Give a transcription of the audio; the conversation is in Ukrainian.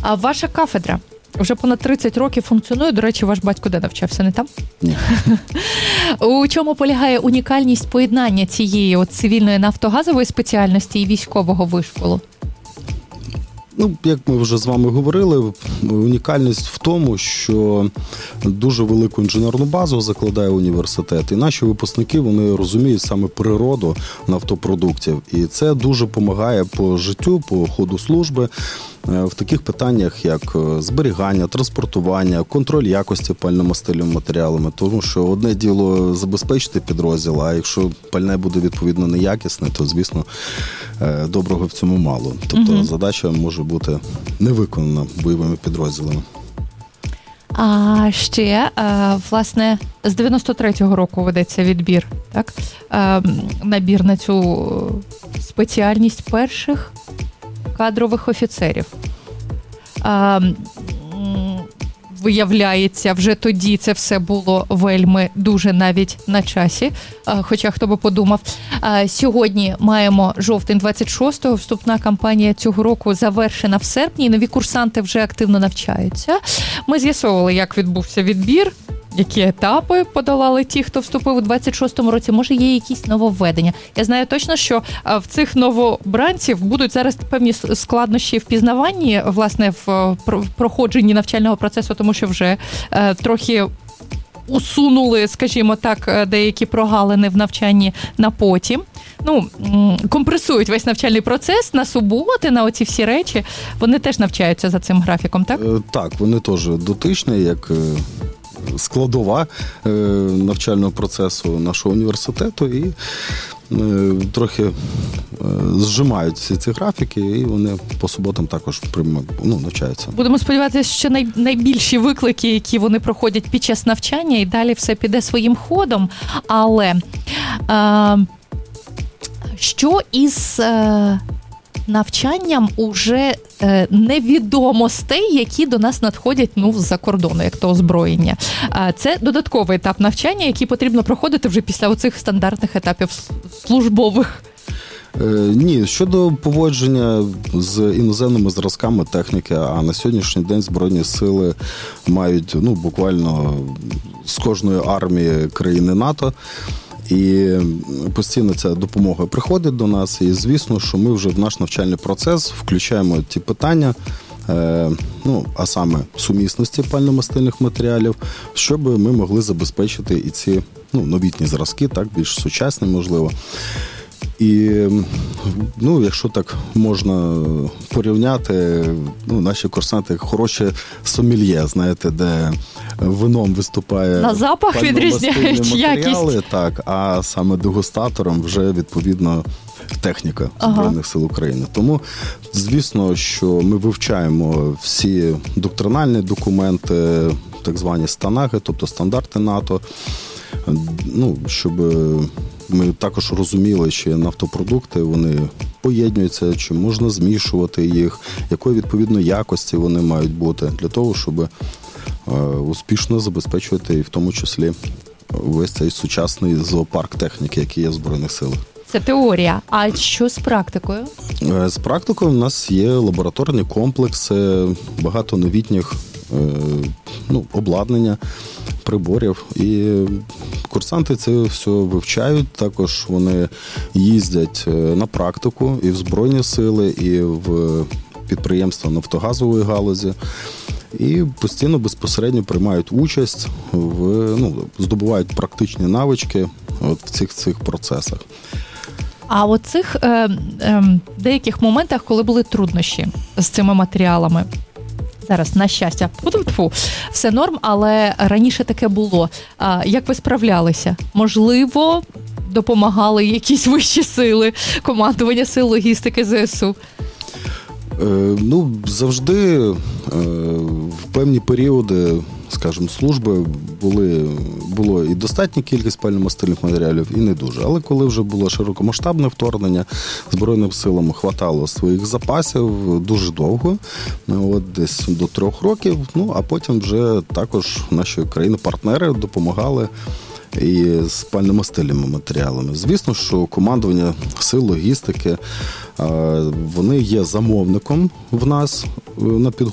А ваша кафедра вже понад 30 років функціонує. До речі, ваш батько де навчався, не там? Ні. У чому полягає унікальність поєднання цієї цивільної нафтогазової спеціальності і військового вишколу? Як ми вже з вами говорили, унікальність в тому, що дуже велику інженерну базу закладає університет. І наші випускники, вони розуміють саме природу нафтопродуктів. І це дуже допомагає по життю, по ходу служби в таких питаннях, як зберігання, транспортування, контроль якості пально-мастильними матеріалами. Тому що одне діло забезпечити підрозділ, а якщо пальне буде відповідно неякісне, то, звісно, доброго в цьому мало. Тобто задача може бути не виконана бойовими підрозділами. А ще, власне, з 93-го року ведеться відбір, так? Набір на цю спеціальність перших кадрових офіцерів. Виявляється, вже тоді це все було вельми дуже навіть на часі, хоча хто би подумав. Сьогодні маємо жовтень 26-го, вступна кампанія цього року завершена в серпні, і нові курсанти вже активно навчаються. Ми з'ясовували, як відбувся відбір, які етапи подолали ті, хто вступив у 26-му році. Може, є якісь нововведення. Я знаю точно, що в цих новобранців будуть зараз певні складнощі в пізнаванні, власне, в проходженні навчального процесу, тому що вже трохи усунули, скажімо так, деякі прогалини в навчанні на потім. Компресують весь навчальний процес на суботи, на оці всі речі. Вони теж навчаються за цим графіком, так? Так, вони теж дотичні, як складова навчального процесу нашого університету, і трохи зжимають всі ці графіки, і вони по суботам також навчаються. Будемо сподіватися, що найбільші виклики, які вони проходять під час навчання, і далі все піде своїм ходом. Але що із навчанням уже невідомостей, які до нас надходять з-за кордону, як то озброєння. Це додатковий етап навчання, який потрібно проходити вже після оцих стандартних етапів службових. Ні, щодо поводження з іноземними зразками техніки, а на сьогоднішній день Збройні сили мають буквально з кожної армії країни НАТО. І постійно ця допомога приходить до нас, і звісно, що ми вже в наш навчальний процес включаємо ті питання, а саме сумісності пально-мастильних матеріалів, щоб ми могли забезпечити і ці новітні зразки, так, більш сучасні, можливо. І, якщо так можна порівняти, наші курсанти хороші сомельє, знаєте, де вином виступає на запах відрізняють якість. Так, а саме дегустатором вже, відповідно, техніка Збройних сил України. Тому, звісно, що ми вивчаємо всі доктринальні документи, так звані станаги, тобто стандарти НАТО, щоб ми також розуміли, чи нафтопродукти, вони поєднуються, чи можна змішувати їх, якої, відповідно, якості вони мають бути, для того, щоб успішно забезпечувати, і в тому числі, весь цей сучасний зоопарк техніки, який є в Збройних силах. Це теорія. А що з практикою? З практикою в нас є лабораторні комплекси, багато новітніх обладнання, приборів. І курсанти це все вивчають. Також вони їздять на практику і в Збройні сили, і в підприємства нафтогазової галузі. І постійно безпосередньо приймають участь, здобувають практичні навички в цих процесах. А у цих деяких моментах, коли були труднощі з цими матеріалами, зараз, на щастя, все норм, але раніше таке було. Як ви справлялися? Можливо, допомагали якісь вищі сили, командування сил логістики ЗСУ? Завжди в певні періоди, скажімо, служби було і достатня кількість пально-мастильних матеріалів, і не дуже. Але коли вже було широкомасштабне вторгнення, Збройним силам хватало своїх запасів дуже довго, десь до 3 років, а потім вже також наші країни-партнери допомагали і з пально-мастильними матеріалами. Звісно, що командування сил логістики, вони є замовником в нас на підготовку